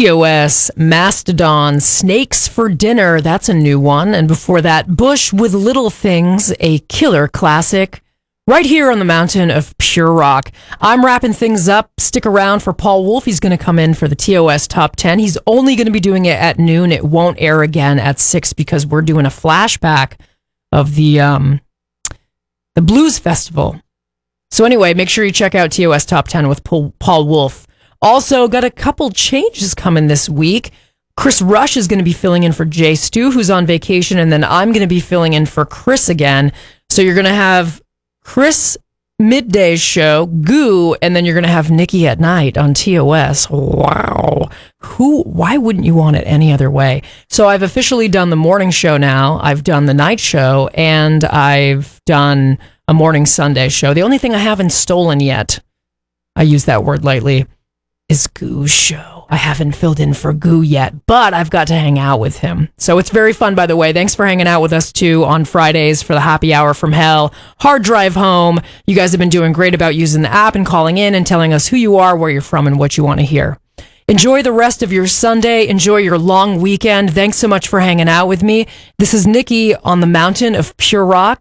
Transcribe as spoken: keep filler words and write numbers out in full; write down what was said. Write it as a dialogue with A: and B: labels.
A: T O S, Mastodon, Snakes for Dinner. That's a new one. And before that, Bush with Little Things, a killer classic. Right here on the mountain of pure rock. I'm wrapping things up. Stick around for Paul Wolf. He's going to come in for the T O S Top ten. He's only going to be doing it at noon. It won't air again at six because we're doing a flashback of the um, the Blues Festival. So anyway, make sure you check out T O S Top ten with Paul, Paul Wolf. Also, got a couple changes coming this week. Chris Rush is going to be filling in for Jay Stu, who's on vacation, and then I'm going to be filling in for Chris again. So you're going to have Chris midday show, Goo, and then you're going to have Nikki at night on T O S. Wow. Who, why wouldn't you want it any other way? So I've officially done the morning show now. I've done the night show, and I've done a morning Sunday show. The only thing I haven't stolen yet, I use that word lightly, is Goo's show. I haven't filled in for Goo yet, but I've got to hang out with him. So it's very fun, by the way. Thanks for hanging out with us, too, on Fridays for the Happy Hour from Hell. Hard Drive Home. You guys have been doing great about using the app and calling in and telling us who you are, where you're from, and what you want to hear. Enjoy the rest of your Sunday. Enjoy your long weekend. Thanks so much for hanging out with me. This is Nikki on the mountain of pure rock.